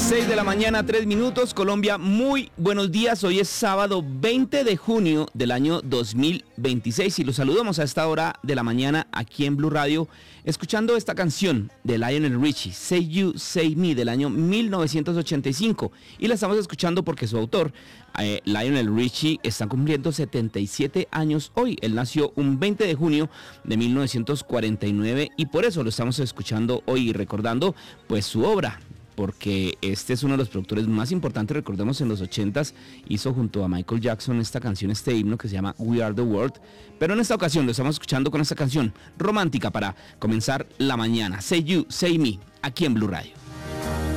6 de la mañana, 3 minutos. Colombia, muy buenos días. Hoy es sábado 20 de junio del año 2026 y los saludamos a esta hora de la mañana aquí en Blue Radio, escuchando esta canción de Lionel Richie, Say You, Say Me, del año 1985. Y la estamos escuchando porque su autor, Lionel Richie, está cumpliendo 77 años hoy. Él nació un 20 de junio de 1949 y por eso lo estamos escuchando hoy y recordando pues su obra, porque este es uno de los productores más importantes. Recordemos, en los 80s hizo junto a Michael Jackson esta canción, este himno que se llama We Are the World, pero en esta ocasión lo estamos escuchando con esta canción romántica para comenzar la mañana, Say You, Say Me, aquí en Blue Radio.